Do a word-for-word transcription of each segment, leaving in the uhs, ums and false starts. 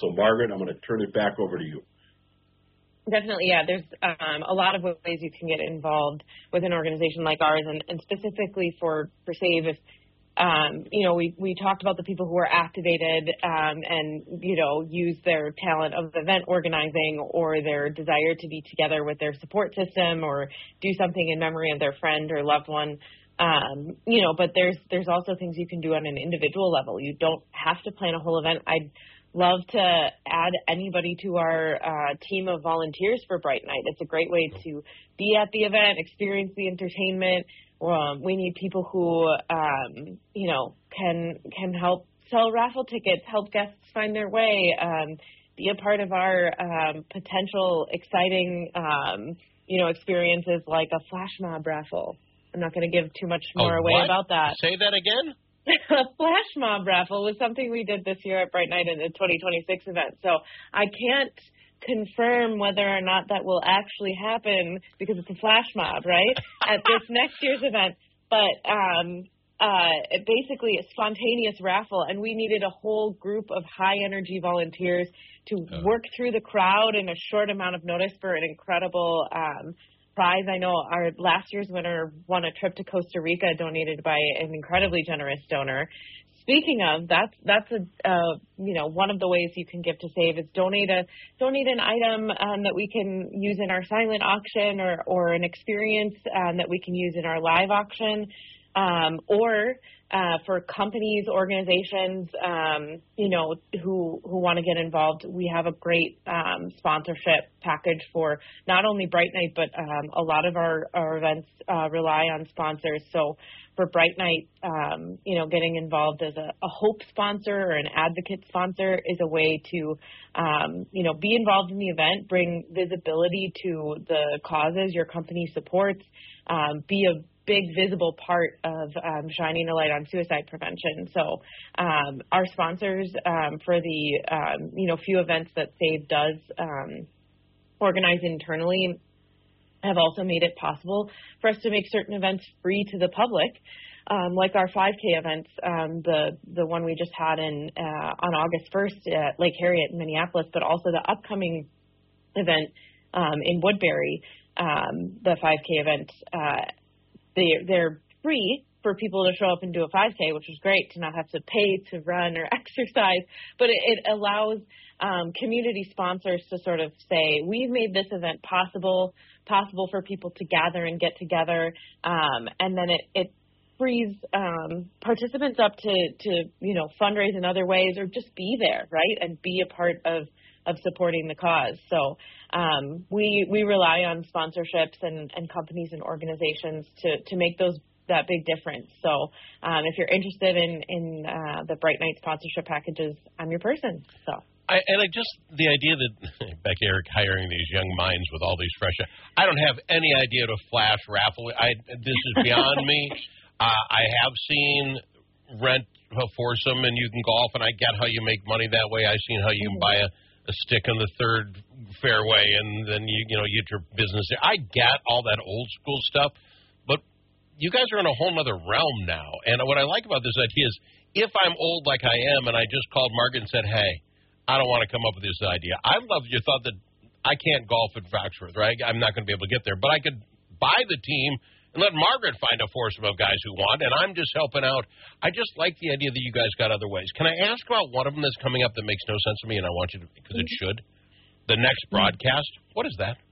So, Margaret, I'm going to turn it back over to you. Definitely, yeah. There's um, a lot of ways you can get involved with an organization like ours, and, and specifically for, for SAVE, if, um, you know, we, we talked about the people who are activated um, and, you know, use their talent of event organizing or their desire to be together with their support system or do something in memory of their friend or loved one. Um, you know, but there's there's also things you can do on an individual level. You don't have to plan a whole event. I'd love to add anybody to our uh, team of volunteers for Bright Night. It's a great way to be at the event, experience the entertainment. Um, we need people who, um, you know, can can help sell raffle tickets, help guests find their way, um, be a part of our um, potential exciting, um, you know, experiences like a flash mob raffle. I'm not going to give too much more oh, away what? about that. Say that again? A flash mob raffle was something we did this year at Bright Night in the twenty twenty-six event. So I can't confirm whether or not that will actually happen because it's a flash mob, right, at this next year's event. But um, uh, it basically a spontaneous raffle, and we needed a whole group of high-energy volunteers to oh. work through the crowd in a short amount of notice for an incredible um prize. I know our last year's winner won a trip to Costa Rica donated by an incredibly generous donor. Speaking of, that's that's a uh, you know one of the ways you can give to SAVE is donate a donate an item um, that we can use in our silent auction or or an experience um, that we can use in our live auction, um, or uh, for companies, organizations, um, you know, who who want to get involved. We have a great um, sponsorship package for not only Bright Night, but um, a lot of our, our events uh, rely on sponsors. So for Bright Night, um, you know, getting involved as a, a hope sponsor or an advocate sponsor is a way to, um, you know, be involved in the event, bring visibility to the causes your company supports, um, be a big visible part of um, shining a light on suicide prevention. So um, our sponsors um, for the, um, you know, few events that SAVE does um, organize internally have also made it possible for us to make certain events free to the public, um, like our five K events, um, the the one we just had in uh, on August first at Lake Harriet in Minneapolis, but also the upcoming event um, in Woodbury, um, the five K event. Uh, They, they're free for people to show up and do a five K, which is great to not have to pay to run or exercise. But it, it allows um, community sponsors to sort of say, we've made this event possible, possible for people to gather and get together. Um, and then it, it frees um, participants up to, to, you know, fundraise in other ways or just be there, right, and be a part of of supporting the cause. So um, we we rely on sponsorships and, and companies and organizations to, to make those that big difference. So um, if you're interested in, in uh, the Bright Night sponsorship packages, I'm your person. So I, and I just, the idea that, Becky, Eric, hiring these young minds with all these fresh, I don't have any idea what a flash raffle, I, this is beyond me. Uh, I have seen rent a foursome and you can golf, and I get how you make money that way. I've seen how you can buy a a stick on the third fairway, and then you you know you get your business there. I get all that old school stuff, but you guys are in a whole other realm now. And what I like about this idea is, if I'm old like I am, and I just called Margaret and said, "Hey, I don't want to come up with this idea." I love your thought that I can't golf at Foxworth, right? I'm not going to be able to get there, but I could buy the team and let Margaret find a foursome of guys who want, and I'm just helping out. I just like the idea that you guys got other ways. Can I ask about one of them that's coming up that makes no sense to me, and I want you to, because it should? The next broadcast. What is that?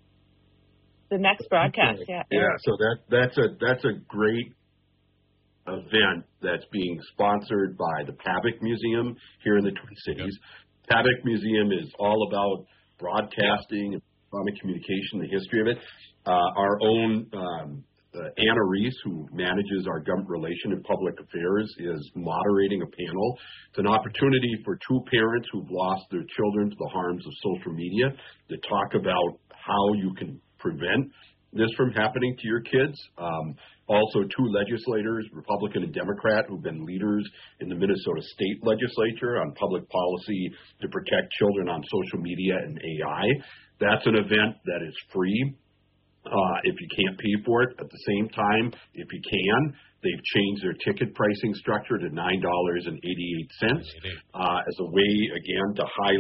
The next broadcast, yeah. Yeah, so that that's a that's a great event that's being sponsored by the Pavic Museum here in the Twin Cities. Yep. Pavic Museum is all about broadcasting and electronic communication, the history of it. Uh, our own um, Uh, Anna Reese, who manages our government relation and public affairs, is moderating a panel. It's an opportunity for two parents who've lost their children to the harms of social media to talk about how you can prevent this from happening to your kids. Um, also, two legislators, Republican and Democrat, who've been leaders in the Minnesota State Legislature on public policy to protect children on social media and A I. That's an event that is free. Uh, if you can't pay for it. At the same time, if you can, they've changed their ticket pricing structure to nine dollars and eighty-eight cents uh, as a way, again, to highlight